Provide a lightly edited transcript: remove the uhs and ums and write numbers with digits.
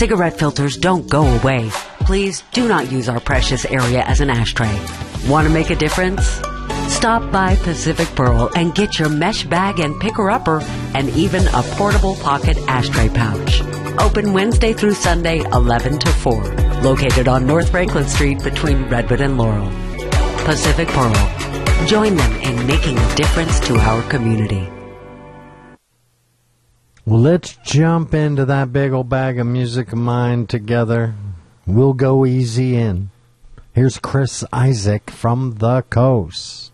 Cigarette filters don't go away. Please do not use our precious area as an ashtray. Want to make a difference? Stop by Pacific Pearl and get your mesh bag and picker-upper and even a portable pocket ashtray pouch. Open Wednesday through Sunday, 11 to 4. Located on North Franklin Street between Redwood and Laurel. Pacific Pearl. Join them in making a difference to our community. Well, let's jump into that big old bag of music of mine together. We'll go easy in. Here's Chris Isaak from the Coast.